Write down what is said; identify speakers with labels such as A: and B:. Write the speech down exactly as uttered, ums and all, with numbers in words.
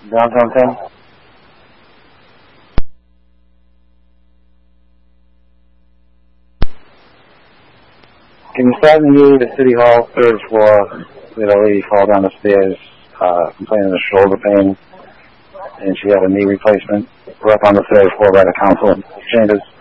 A: Downtown ten? Can you start me to the City Hall, third floor? We had a lady fall down the stairs, uh, complaining of shoulder pain, and she had a knee replacement. We're up on the third floor by the council chambers.